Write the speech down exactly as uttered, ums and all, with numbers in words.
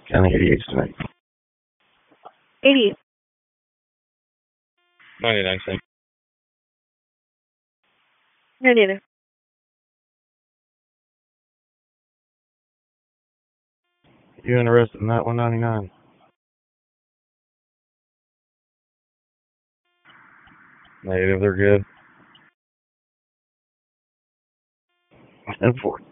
County eighty-eight tonight. eighty. ninety-nine cent. ninety-nine. You interested in that one ninety-nine? Negative, they're good. ten four.